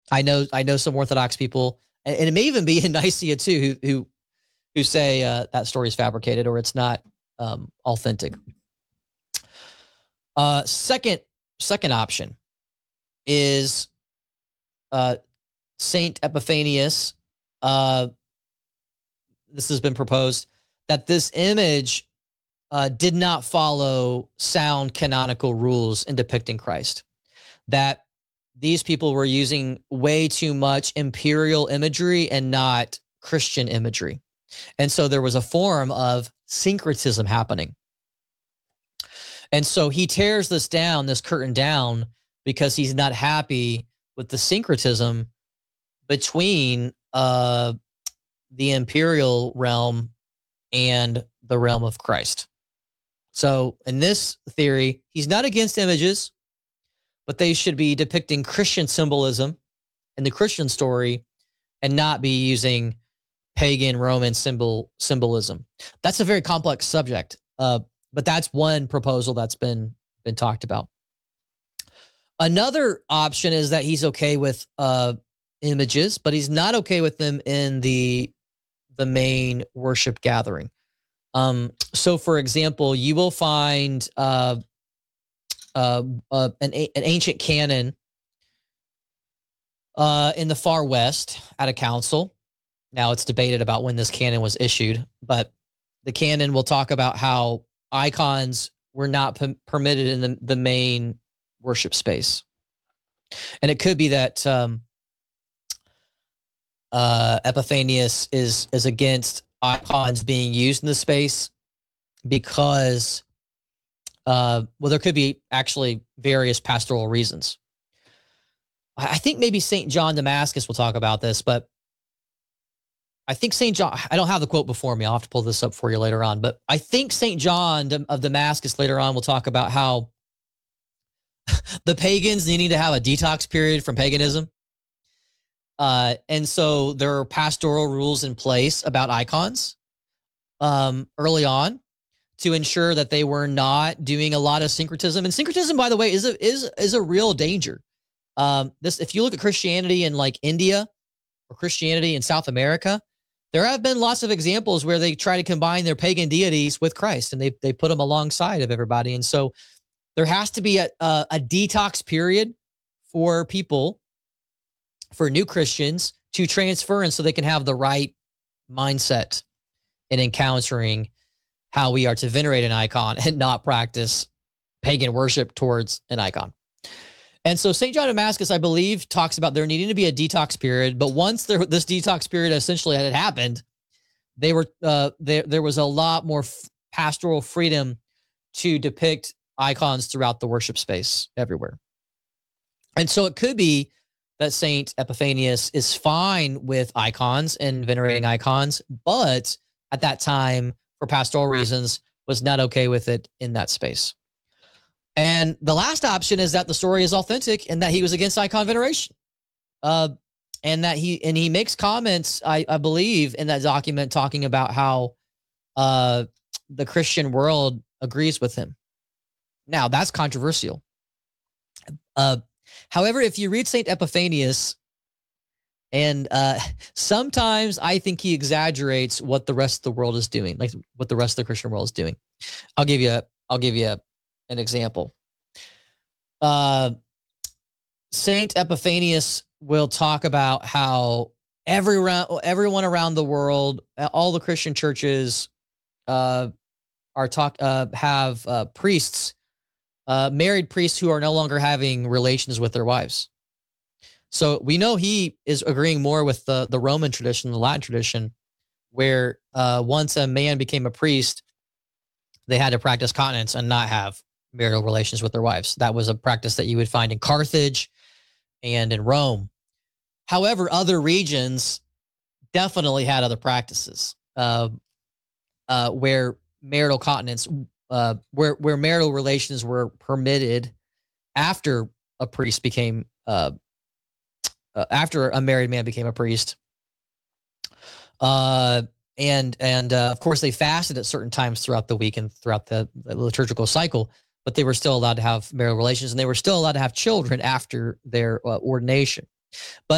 I know some Orthodox people, and it may even be in Nicaea too, who say that story is fabricated or it's not authentic. Second option is Saint Epiphanius. This has been proposed that this image did not follow sound canonical rules in depicting Christ. That these people were using way too much imperial imagery and not Christian imagery. And so there was a form of syncretism happening. And so he tears this curtain down, because he's not happy with the syncretism between the imperial realm and the realm of Christ. So in this theory, he's not against images, but they should be depicting Christian symbolism in the Christian story and not be using pagan Roman symbolism. That's a very complex subject, but that's one proposal that's been talked about. Another option is that he's okay with images, but he's not okay with them in the main worship gathering. So, for example, you will find an ancient canon in the far west at a council. Now, it's debated about when this canon was issued, but the canon will talk about how icons were not permitted in the main worship space. And it could be that Epiphanius is against icons being used in the space because, there could be actually various pastoral reasons. I think maybe St. John Damascus will talk about this, but I think St. John, I don't have the quote before me. I'll have to pull this up for you later on, but I think St. John of Damascus later on will talk about how the pagans needing to have a detox period from paganism. And so there are pastoral rules in place about icons early on to ensure that they were not doing a lot of syncretism. And syncretism, by the way, is a real danger. If you look at Christianity in like India or Christianity in South America, there have been lots of examples where they try to combine their pagan deities with Christ, and they put them alongside of everybody. And so there has to be a detox period for people, for new Christians, to transfer in so they can have the right mindset in encountering how we are to venerate an icon and not practice pagan worship towards an icon. And so St. John of Damascus, I believe, talks about there needing to be a detox period. But once this detox period essentially had happened, there was a lot more pastoral freedom to depict icons throughout the worship space everywhere. And so it could be that St. Epiphanius is fine with icons and venerating icons, but at that time, for pastoral reasons, was not okay with it in that space. And the last option is that the story is authentic and that he was against icon veneration. And that he makes comments, I believe, in that document talking about how the Christian world agrees with him. Now, that's controversial. However, if you read St. Epiphanius, and sometimes I think he exaggerates what the rest of the world is doing, like what the rest of the Christian world is doing. I'll give you an example. Saint Epiphanius will talk about how everyone around the world, all the Christian churches, have priests, married priests who are no longer having relations with their wives. So we know he is agreeing more with the Roman tradition, the Latin tradition, where once a man became a priest, they had to practice continence and not have marital relations with their wives. That was a practice that you would find in Carthage and in Rome. However, other regions definitely had other practices where marital continence, where marital relations were permitted after a priest became, after a married man became a priest. And of course, they fasted at certain times throughout the week and throughout the liturgical cycle, but they were still allowed to have marital relations, and they were still allowed to have children after their ordination. But